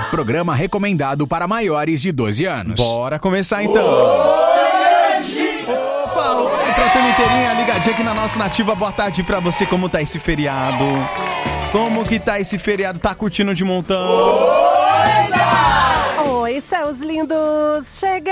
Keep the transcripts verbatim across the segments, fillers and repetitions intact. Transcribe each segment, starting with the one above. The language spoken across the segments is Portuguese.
programa recomendado para maiores de doze anos. Bora começar então. Opa, oi, pra turma inteirinha, ligadinha aqui na nossa Nativa. Boa tarde pra você, como tá esse feriado? Como que tá esse feriado? Tá curtindo de montão? Oi, céus lindos, cheguei!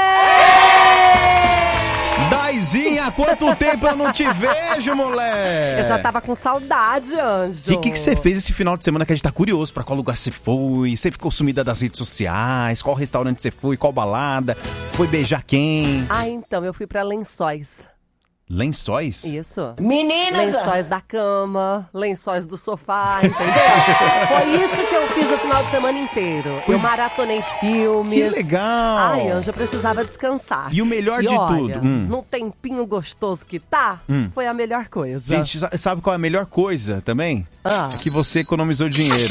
Daizinha, quanto tempo eu não te vejo, moleque? Eu já tava com saudade, Anjo. E o que que você fez esse final de semana que a gente tá curioso pra qual lugar você foi? Você ficou sumida das redes sociais? Qual restaurante você foi? Qual balada? Foi beijar quem? Ah, então, eu fui pra Lençóis. Lençóis? Isso. Meninas! Lençóis da cama, lençóis do sofá, entendeu? Foi isso que eu fiz o final de semana inteiro. Eu maratonei filmes. Que legal! Ai, Anjo, eu precisava descansar. E o melhor E de olha, tudo? Hum. num tempinho gostoso que tá, Hum. foi a melhor coisa. Gente, sabe qual é a melhor coisa também? Ah. É que você economizou dinheiro.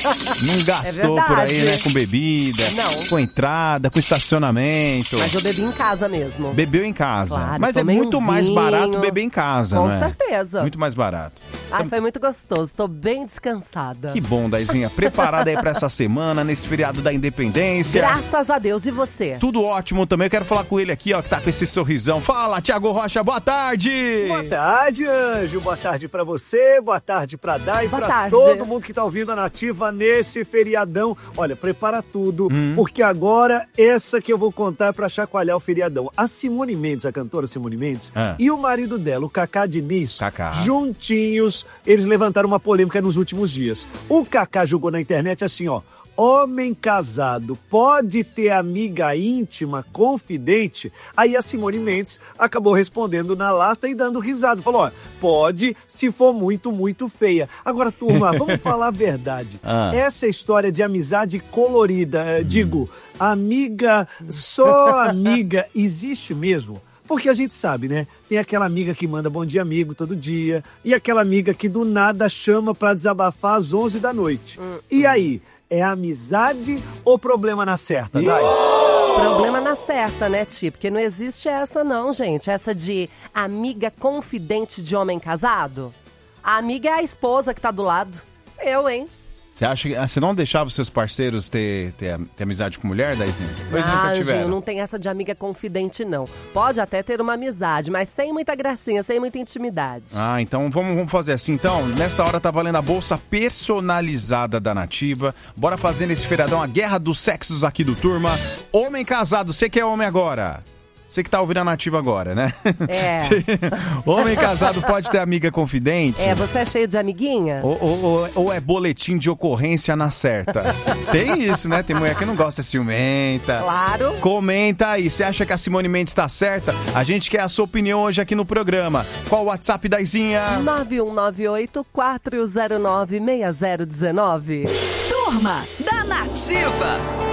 Não gastou É por aí, verdade. né? Com bebida, Não. com entrada, com estacionamento. Mas eu bebi em casa mesmo. Bebeu em casa. Claro, Mas é tomei um muito mais vinho. barato beber em casa, Com não é? certeza. Muito mais barato. Ai, foi muito gostoso. Tô bem descansada. Que bom, Daizinha. Preparada aí pra essa semana, nesse feriado da Independência. Graças a Deus. E você? Tudo ótimo também. Eu quero falar com ele aqui, ó, que tá com esse sorrisão. Fala, Thiago Rocha, boa tarde! Boa tarde, Anjo. Boa tarde pra você, boa tarde pra Dai e Boa pra tarde. todo mundo que tá ouvindo a Nativa nesse feriadão. Olha, prepara tudo, Hum. porque agora essa que eu vou contar é pra chacoalhar o feriadão. A Simone Mendes, a cantora Simone Mendes, Ah. e o marido dela, o Cacá Diniz, Cacá. juntinhos, eles levantaram uma polêmica nos últimos dias. O Cacá jogou na internet assim, ó: homem casado pode ter amiga íntima, confidente? Aí a Simone Mendes acabou respondendo na lata e dando risada. Falou, ó, pode se for muito, muito feia. Agora, turma, vamos falar a verdade. Ah. Essa história de amizade colorida, eh, digo, amiga, só amiga, existe mesmo? Porque a gente sabe, né? Tem aquela amiga que manda bom dia amigo todo dia e aquela amiga que do nada chama pra desabafar às onze da noite. E aí, é amizade ou problema na certa, Dai? Problema na certa, né, Ti? Porque não existe essa não, gente. Essa de amiga confidente de homem casado. A amiga é a esposa que tá do lado. Eu, hein? Você acha que você não deixava os seus parceiros ter, ter, ter amizade com mulher, Daizinha? Pois Ah, nunca Anjinho, tiveram. não tem essa de amiga confidente, não. Pode até ter uma amizade, mas sem muita gracinha, sem muita intimidade. Ah, então vamos, vamos fazer assim. Então, nessa hora tá valendo a bolsa personalizada da Nativa. Bora fazer nesse feriadão a guerra dos sexos aqui do Turma. Homem casado, você que é homem agora. Você que tá ouvindo a Nativa agora, né? É. Você- Homem casado pode ter amiga confidente? É, você é cheio de amiguinhas? Ou, ou- ou- ou é boletim de ocorrência na certa? Tem isso, né? Tem mulher que não gosta ciumenta. Claro. Comenta aí, você acha que a Simone Mendes tá certa? A gente quer a sua opinião hoje aqui no programa. Qual o WhatsApp, Daizinha? nove um nove oito, quatro zero nove, seis zero um nove. Turma da Nativa.